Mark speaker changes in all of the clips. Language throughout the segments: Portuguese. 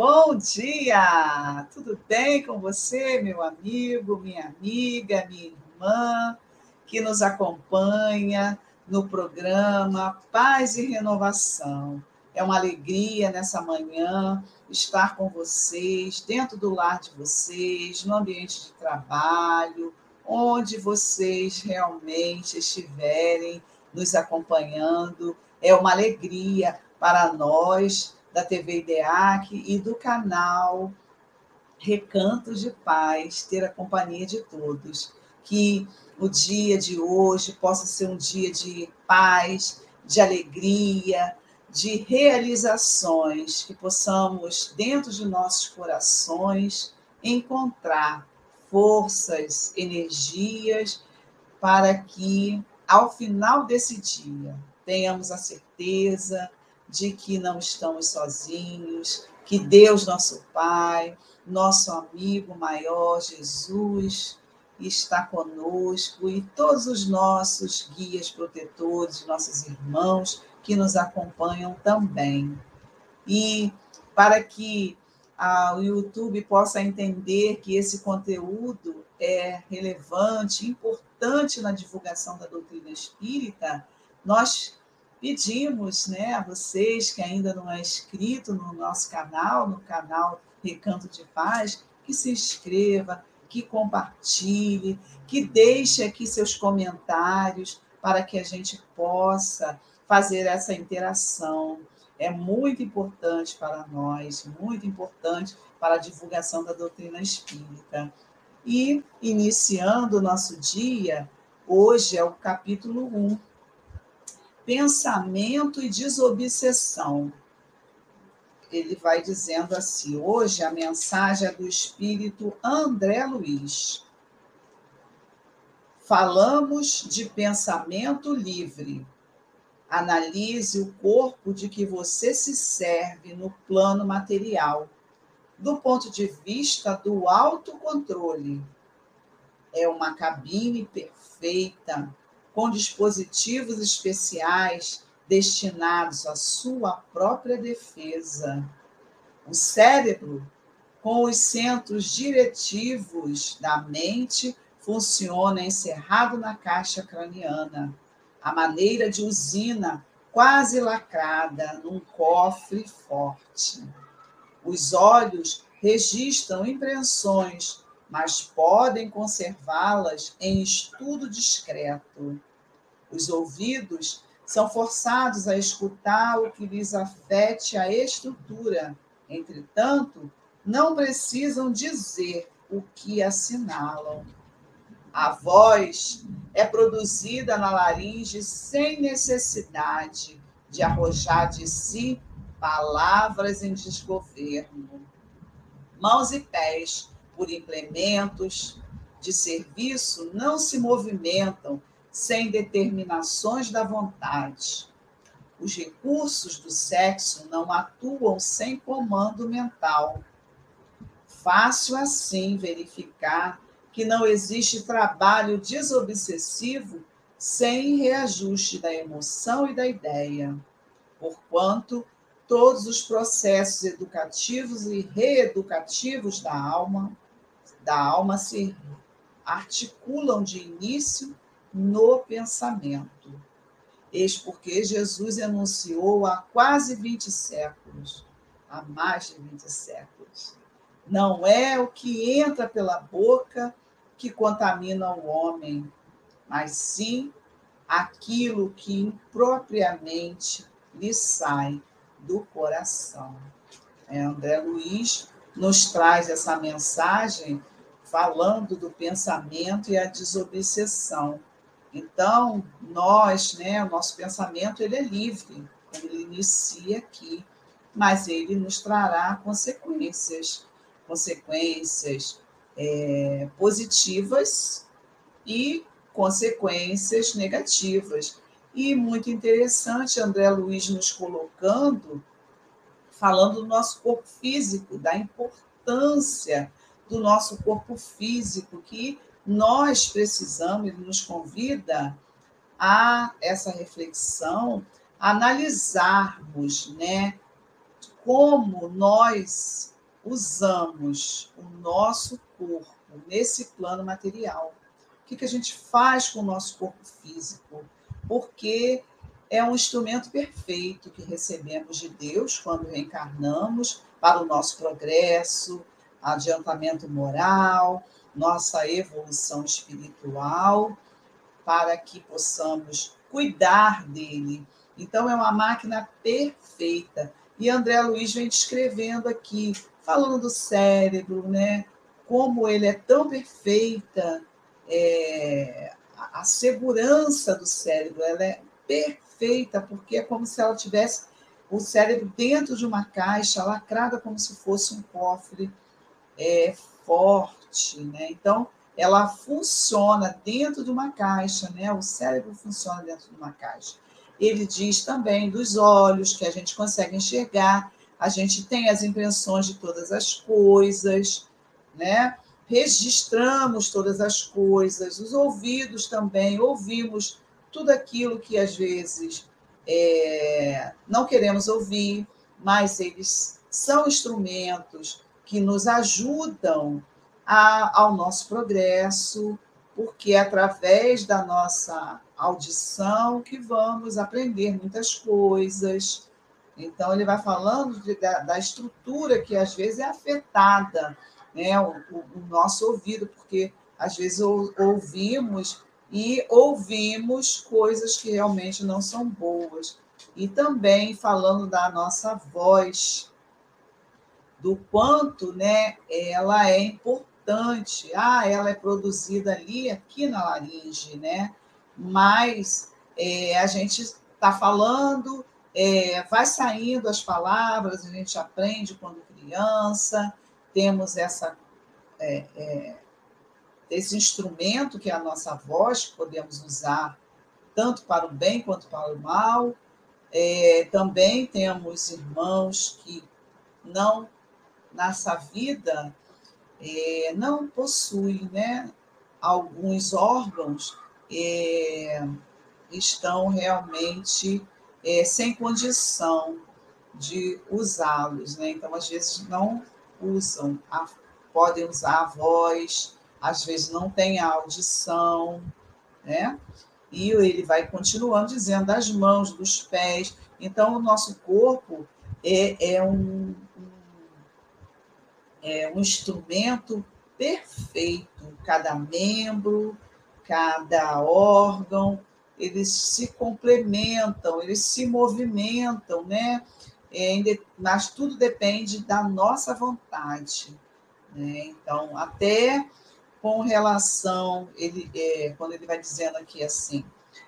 Speaker 1: Bom dia! Tudo bem com você, meu amigo, minha amiga, minha irmã, que nos acompanha no programa Paz e Renovação. É uma alegria nessa manhã estar com vocês, dentro do lar de vocês, no ambiente de trabalho, onde vocês realmente estiverem nos acompanhando. É uma alegria para nós da TV IDEAC e do canal Recantos de Paz, ter a companhia de todos. Que o dia de hoje possa ser um dia de paz, de alegria, de realizações, que possamos, dentro de nossos corações, encontrar forças, energias, para que, ao final desse dia, tenhamos a certeza de que não estamos sozinhos, que Deus, nosso Pai, nosso amigo maior, Jesus, está conosco e todos os nossos guias protetores, nossos irmãos que nos acompanham também. E para que o YouTube possa entender que esse conteúdo é relevante, importante na divulgação da doutrina espírita, nós pedimos, né, a vocês que ainda não é inscrito no nosso canal, no canal Recanto de Paz, que se inscreva, que compartilhe, que deixe aqui seus comentários para que a gente possa fazer essa interação. É muito importante para nós, muito importante para a divulgação da doutrina espírita. E, iniciando o nosso dia, hoje é o capítulo 1, Pensamento e Desobsessão. Ele vai dizendo assim, hoje a mensagem é do espírito André Luiz. Falamos de pensamento livre. Analise o corpo de que você se serve no plano material, do ponto de vista do autocontrole. É uma cabine perfeita, com dispositivos especiais destinados à sua própria defesa. O cérebro, com os centros diretivos da mente, funciona encerrado na caixa craniana, à maneira de usina quase lacrada num cofre forte. Os olhos registram impressões, mas podem conservá-las em estudo discreto. Os ouvidos são forçados a escutar o que lhes afete a estrutura. Entretanto, não precisam dizer o que assinalam. A voz é produzida na laringe sem necessidade de arrojar de si palavras em desgoverno. Mãos e pés, por implementos de serviço, não se movimentam sem determinações da vontade. Os recursos do sexo não atuam sem comando mental. Fácil assim verificar que não existe trabalho desobsessivo sem reajuste da emoção e da ideia, porquanto todos os processos educativos e reeducativos da alma se articulam de início no pensamento. Eis porque Jesus enunciou há quase 20 séculos, há mais de 20 séculos. Não é o que entra pela boca que contamina o homem, mas sim aquilo que impropriamente lhe sai do coração. André Luiz nos traz essa mensagem falando do pensamento e a desobsessão. Então, nós, o nosso pensamento ele é livre, como ele inicia aqui, mas ele nos trará consequências positivas e consequências negativas. E muito interessante, André Luiz nos falando do nosso corpo físico, da importância do nosso corpo físico, que nós precisamos, ele nos convida a essa reflexão, a analisarmos, como nós usamos o nosso corpo nesse plano material? O que a gente faz com o nosso corpo físico? Porque é um instrumento perfeito que recebemos de Deus quando reencarnamos para o nosso progresso, adiantamento moral, nossa evolução espiritual, para que possamos cuidar dele. Então, é uma máquina perfeita. E André Luiz vem descrevendo aqui, falando do cérebro, né? Como ele é tão perfeita, a segurança do cérebro, ela é perfeita, porque é como se ela tivesse o cérebro dentro de uma caixa, lacrada como se fosse um cofre forte, né? Então, ela funciona dentro de uma caixa, né? O cérebro funciona dentro de uma caixa. Ele diz também dos olhos, que a gente consegue enxergar, a gente tem as impressões de todas as coisas, né? Registramos todas as coisas, os ouvidos também, ouvimos tudo aquilo que às vezes não queremos ouvir, mas eles são instrumentos que nos ajudam ao nosso progresso, porque é através da nossa audição que vamos aprender muitas coisas. Então, ele vai falando da estrutura que às vezes é afetada, né? O nosso ouvido, porque às vezes ouvimos e ouvimos coisas que realmente não são boas. E também falando da nossa voz, do quanto, né, ela é importante. Ela é produzida ali, aqui na laringe, né? Mas a gente está falando, vai saindo as palavras, a gente aprende quando criança, temos esse instrumento que é a nossa voz, que podemos usar tanto para o bem quanto para o mal. Também temos irmãos que não, nessa vida, não possuem, né, alguns órgãos, estão realmente sem condição de usá-los, né? Então, às vezes, não usam, podem usar a voz, às vezes não tem a audição, né? E ele vai continuando dizendo das mãos, dos pés. Então, o nosso corpo é um instrumento perfeito. Cada membro, cada órgão, eles se complementam, eles se movimentam, né? Mas tudo depende da nossa vontade, né? Então, até com relação, quando ele vai dizendo aqui assim,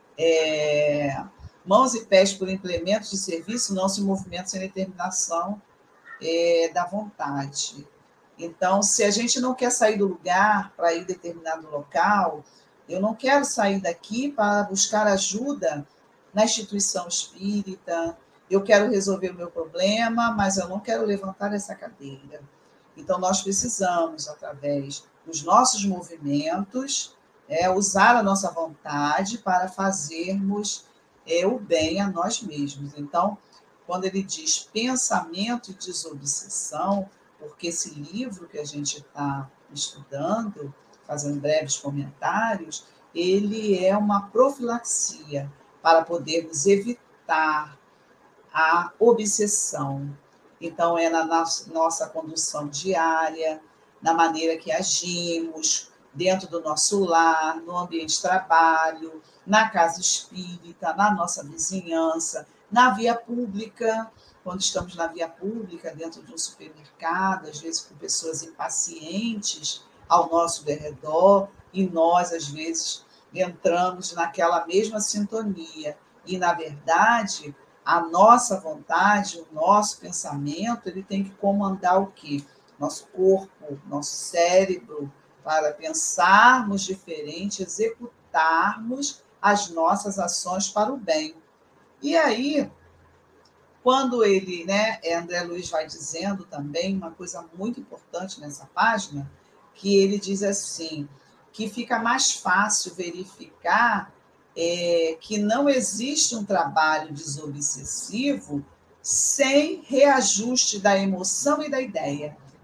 Speaker 1: mãos e pés por implementos de serviço não se movimentam sem determinação da vontade. Então, se a gente não quer sair do lugar para ir a determinado local, eu não quero sair daqui para buscar ajuda na instituição espírita, eu quero resolver o meu problema, mas eu não quero levantar essa cadeira. Então, nós precisamos, através dos nossos movimentos, usar a nossa vontade para fazermos o bem a nós mesmos. Então, quando ele diz pensamento e desobsessão, porque esse livro que a gente está estudando, fazendo breves comentários, ele é uma profilaxia para podermos evitar a obsessão. Então, é na nossa condução diária, na maneira que agimos, dentro do nosso lar, no ambiente de trabalho, na casa espírita, na nossa vizinhança, na via pública, quando estamos na via pública, dentro de um supermercado, às vezes com pessoas impacientes ao nosso derredor, e nós, às vezes, entramos naquela mesma sintonia. E, na verdade, a nossa vontade, o nosso pensamento, ele tem que comandar o quê? Nosso corpo, nosso cérebro, para pensarmos diferente, executarmos as nossas ações para o bem. E aí, quando ele, né, André Luiz vai dizendo também uma coisa muito importante nessa página, que ele diz assim, que fica mais fácil verificar que não existe um trabalho desobsessivo sem reajuste da emoção e da ideia.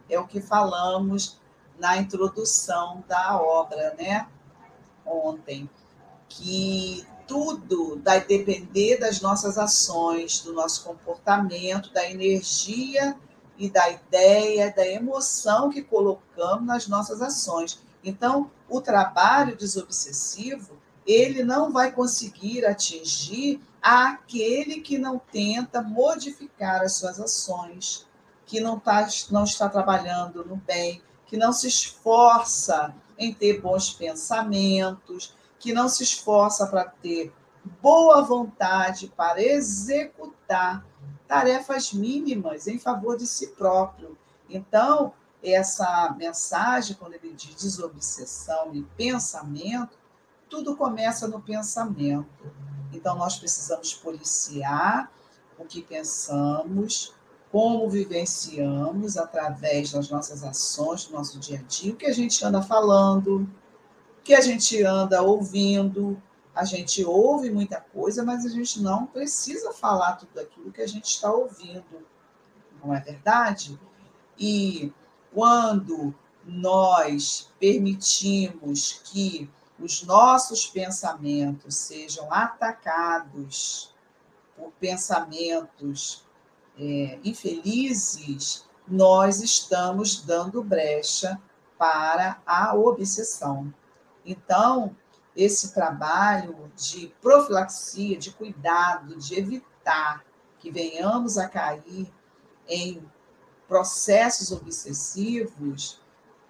Speaker 1: é o que falamos na introdução da obra, né? Ontem, que tudo vai depender das nossas ações, do nosso comportamento, da energia e da ideia, da emoção que colocamos nas nossas ações. Então, o trabalho desobsessivo, ele não vai conseguir atingir aquele que não tenta modificar as suas ações, que não está trabalhando no bem, que não se esforça em ter bons pensamentos, que não se esforça para ter boa vontade para executar tarefas mínimas em favor de si próprio. Então, essa mensagem, quando ele diz desobsessão e pensamento, tudo começa no pensamento. Então, nós precisamos policiar o que pensamos, como vivenciamos através das nossas ações, do nosso dia a dia, o que a gente anda falando, que a gente anda ouvindo, a gente ouve muita coisa, mas a gente não precisa falar tudo aquilo que a gente está ouvindo, não é verdade? E quando nós permitimos que os nossos pensamentos sejam atacados por pensamentos infelizes, nós estamos dando brecha para a obsessão. Então, esse trabalho de profilaxia, de cuidado, de evitar que venhamos a cair em processos obsessivos,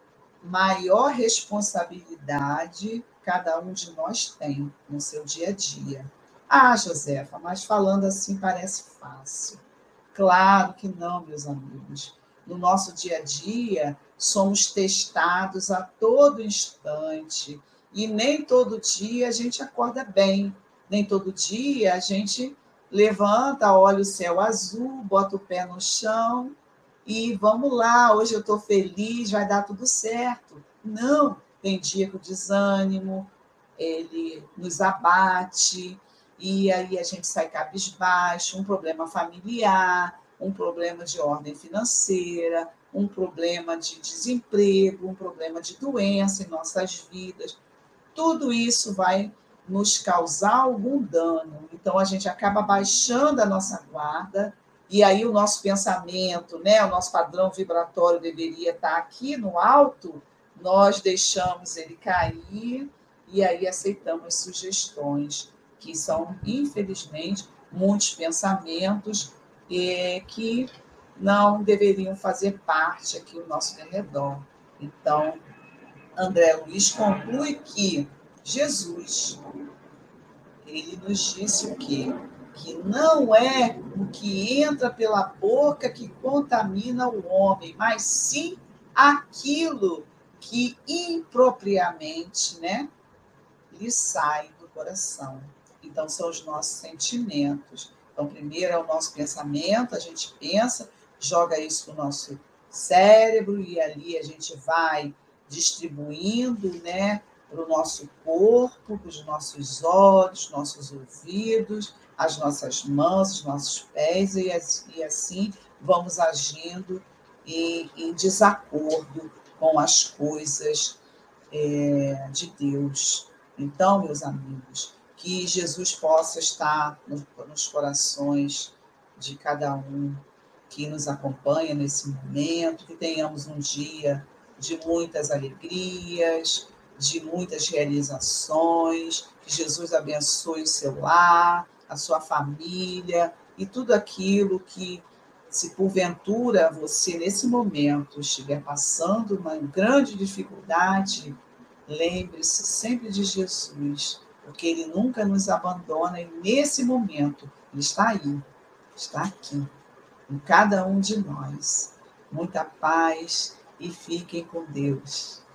Speaker 1: maior responsabilidade cada um de nós tem no seu dia a dia. Ah, Josefa, mas falando assim parece fácil. Claro que não, meus amigos. No nosso dia a dia, somos testados a todo instante. E nem todo dia a gente acorda bem. Nem todo dia a gente levanta, olha o céu azul, bota o pé no chão e vamos lá, hoje eu estou feliz, vai dar tudo certo. Não, tem dia que o desânimo, ele nos abate, e aí a gente sai cabisbaixo, um problema familiar, um problema de ordem financeira, um problema de desemprego, um problema de doença em nossas vidas. Tudo isso vai nos causar algum dano. Então, a gente acaba baixando a nossa guarda, e aí o nosso pensamento, né, o nosso padrão vibratório deveria estar aqui no alto, nós deixamos ele cair, e aí aceitamos sugestões, que são, infelizmente, muitos pensamentos que não deveriam fazer parte aqui do nosso derredor. Então, André Luiz conclui que Jesus, ele nos disse o quê? Que não é o que entra pela boca que contamina o homem, mas sim aquilo que impropriamente, né, lhe sai do coração. Então, são os nossos sentimentos. Então, primeiro é o nosso pensamento, a gente pensa, joga isso para o nosso cérebro e ali a gente vai distribuindo, né, para o nosso corpo, para os nossos olhos, nossos ouvidos, as nossas mãos, os nossos pés, e assim vamos agindo em desacordo com as coisas de Deus. Então, meus amigos, que Jesus possa estar nos corações de cada um que nos acompanha nesse momento, que tenhamos um dia de muitas alegrias, de muitas realizações, que Jesus abençoe o seu lar, a sua família e tudo aquilo que, se porventura você nesse momento estiver passando uma grande dificuldade, lembre-se sempre de Jesus, porque ele nunca nos abandona e nesse momento ele está aí, está aqui, em cada um de nós. Muita paz e fiquem com Deus.